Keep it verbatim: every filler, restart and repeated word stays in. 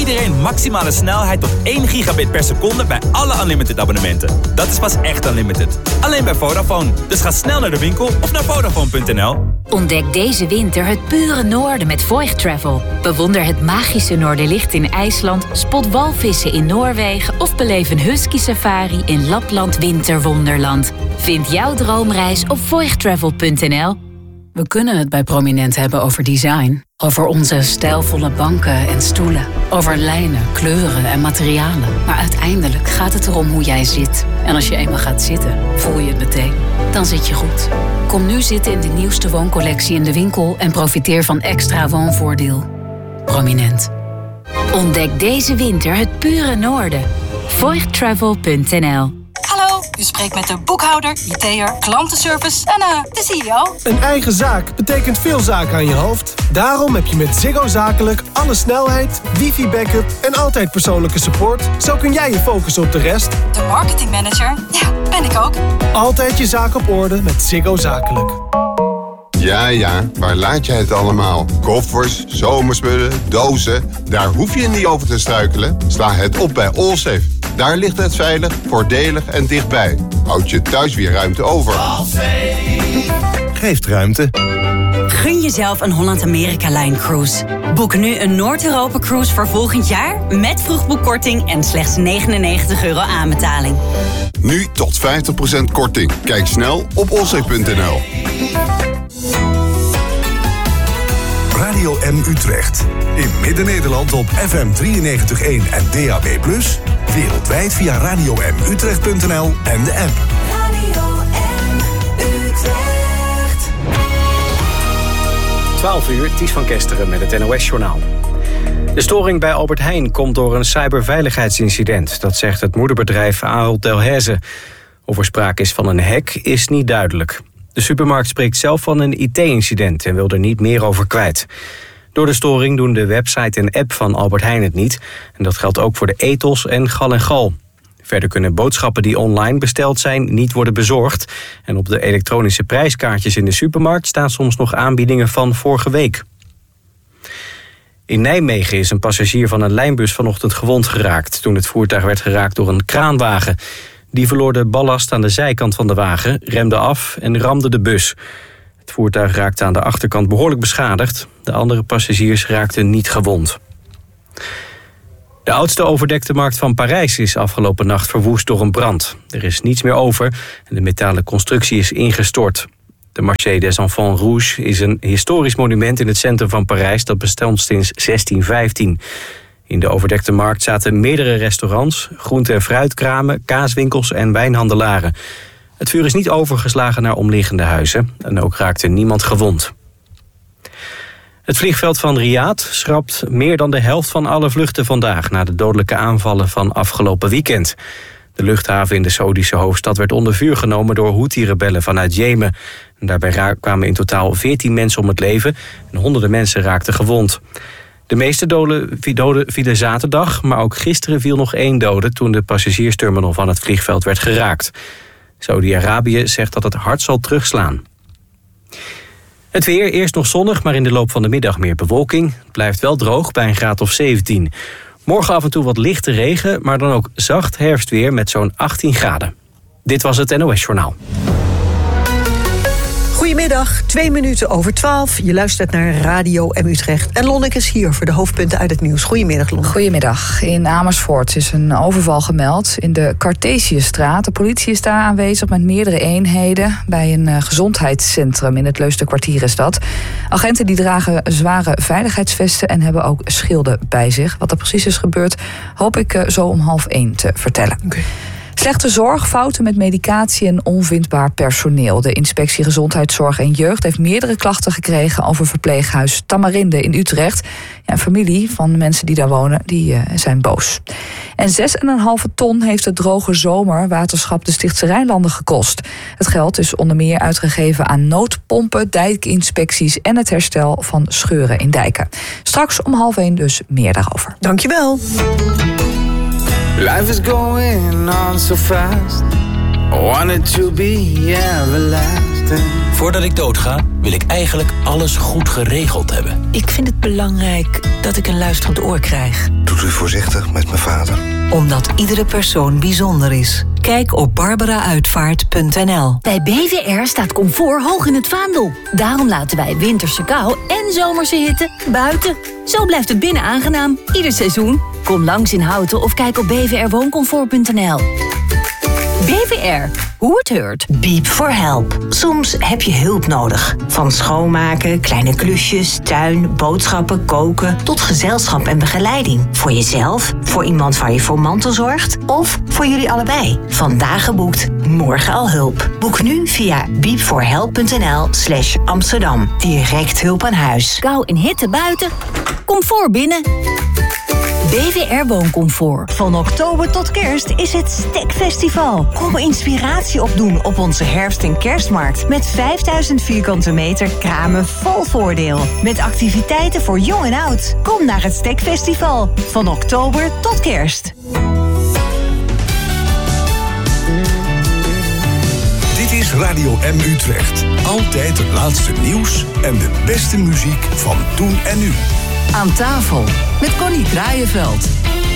iedereen maximale snelheid tot één gigabit per seconde bij alle Unlimited abonnementen. Dat is pas echt Unlimited. Alleen bij Vodafone. Dus ga snel naar de winkel of naar Vodafone punt n l. Ontdek deze winter het pure noorden met Voigt Travel. Bewonder het magische Noorderlicht in IJsland, spot walvissen in Noorwegen of beleef een husky safari in Lapland Winterwonderland. Vind jouw droomreis op voigt travel punt n l. We kunnen het bij Prominent hebben over design. Over onze stijlvolle banken en stoelen. Over lijnen, kleuren en materialen. Maar uiteindelijk gaat het erom hoe jij zit. En als je eenmaal gaat zitten, voel je het meteen. Dan zit je goed. Kom nu zitten in de nieuwste wooncollectie in de winkel en profiteer van extra woonvoordeel. Prominent. Ontdek deze winter het pure noorden. voigt travel punt n l. Hallo, u spreekt met de boekhouder, I T'er, klantenservice en uh, de C E O. Een eigen zaak betekent veel zaken aan je hoofd. Daarom heb je met Ziggo Zakelijk alle snelheid, wifi-backup en altijd persoonlijke support. Zo kun jij je focussen op de rest. De marketingmanager, ja, ben ik ook. Altijd je zaak op orde met Ziggo Zakelijk. Ja, ja, waar laat jij het allemaal? Koffers, zomerspullen, dozen. Daar hoef je niet over te struikelen. Sla het op bij Allsafe. Daar ligt het veilig, voordelig en dichtbij. Houd je thuis weer ruimte over. Geeft ruimte. Gun jezelf een Holland-Amerika-Line cruise. Boek nu een Noord-Europa-cruise voor volgend jaar... met vroegboekkorting en slechts negenennegentig euro aanbetaling. Nu tot vijftig procent korting. Kijk snel op allsafe punt n l. Radio M Utrecht. In Midden-Nederland op F M drieënnegentig komma één en D A B plus. Wereldwijd via radio m utrecht punt n l en de app. Radio M Utrecht. twaalf uur, Ties van Kesteren met het N O S-journaal. De storing bij Albert Heijn komt door een cyberveiligheidsincident. Dat zegt het moederbedrijf Ahold Delhaize. Of er sprake is van een hack is niet duidelijk. De supermarkt spreekt zelf van een I T-incident en wil er niet meer over kwijt. Door de storing doen de website en app van Albert Heijn het niet. En dat geldt ook voor de Ethos en Gal en Gal. Verder kunnen boodschappen die online besteld zijn niet worden bezorgd. En op de elektronische prijskaartjes in de supermarkt staan soms nog aanbiedingen van vorige week. In Nijmegen is een passagier van een lijnbus vanochtend gewond geraakt toen het voertuig werd geraakt door een kraanwagen. Die verloor de ballast aan de zijkant van de wagen, remde af en ramde de bus. Het voertuig raakte aan de achterkant behoorlijk beschadigd. De andere passagiers raakten niet gewond. De oudste overdekte markt van Parijs is afgelopen nacht verwoest door een brand. Er is niets meer over en de metalen constructie is ingestort. De Marché des Enfants Rouges is een historisch monument in het centrum van Parijs dat bestond sinds zestien vijftien. In de overdekte markt zaten meerdere restaurants, groente- en fruitkramen, kaaswinkels en wijnhandelaren. Het vuur is niet overgeslagen naar omliggende huizen en ook raakte niemand gewond. Het vliegveld van Riyadh schrapt meer dan de helft van alle vluchten vandaag na de dodelijke aanvallen van afgelopen weekend. De luchthaven in de Saoedische hoofdstad werd onder vuur genomen door Houthi-rebellen vanuit Jemen. En daarbij kwamen in totaal veertien mensen om het leven en honderden mensen raakten gewond. De meeste doden vielen zaterdag, maar ook gisteren viel nog één dode toen de passagiersterminal van het vliegveld werd geraakt. Saudi-Arabië zegt dat het hard zal terugslaan. Het weer, eerst nog zonnig, maar in de loop van de middag meer bewolking. Het blijft wel droog bij een graad of zeventien. Morgen af en toe wat lichte regen, maar dan ook zacht herfstweer met zo'n achttien graden. Dit was het N O S-journaal. Goedemiddag, twee minuten over twaalf. Je luistert naar Radio M Utrecht. En Lonneke is hier voor de hoofdpunten uit het nieuws. Goedemiddag, Lonneke. Goedemiddag. In Amersfoort is een overval gemeld in de Cartesiusstraat. De politie is daar aanwezig met meerdere eenheden bij een uh, gezondheidscentrum in het Leusderkwartier is dat. Agenten die dragen zware veiligheidsvesten en hebben ook schilden bij zich. Wat er precies is gebeurd, hoop ik uh, zo om half één te vertellen. Okay. Slechte zorg, fouten met medicatie en onvindbaar personeel. De Inspectie Gezondheidszorg en Jeugd heeft meerdere klachten gekregen over verpleeghuis Tamarinde in Utrecht. Ja, een familie van de mensen die daar wonen, die uh, zijn boos. En zes komma vijf ton heeft het droge zomerwaterschap de Stichtse Rijnlanden gekost. Het geld is onder meer uitgegeven aan noodpompen, dijkinspecties en het herstel van scheuren in dijken. Straks om half één dus meer daarover. Dankjewel. Life is going on so fast. I want it to be everlasting. Voordat ik doodga, wil ik eigenlijk alles goed geregeld hebben. Ik vind het belangrijk dat ik een luisterend oor krijg. Doet doet u voorzichtig met mijn vader? Omdat iedere persoon bijzonder is. Kijk op barbara uitvaart punt n l. Bij B V R staat comfort hoog in het vaandel. Daarom laten wij winterse kou en zomerse hitte buiten. Zo blijft het binnen aangenaam, ieder seizoen. Kom langs in Houten of kijk op b v r wooncomfort punt n l. B V R, hoe het heurt. Beep for help. Soms heb je hulp nodig. Van schoonmaken, kleine klusjes, tuin, boodschappen, koken... tot gezelschap en begeleiding. Voor jezelf, voor iemand waar je voor mantel zorgt... of voor jullie allebei. Vandaag geboekt, morgen al hulp. Boek nu via beep for help punt n l slash Amsterdam. Direct hulp aan huis. Kou en hitte buiten, comfort binnen. B V R Wooncomfort. Van oktober tot kerst is het Stekfestival. Kom inspiratie opdoen op onze herfst- en kerstmarkt. Met vijfduizend vierkante meter kramen vol voordeel. Met activiteiten voor jong en oud. Kom naar het Stekfestival. Van oktober tot kerst. Dit is Radio M Utrecht. Altijd het laatste nieuws en de beste muziek van toen en nu. Aan tafel met Connie Kraaienveld.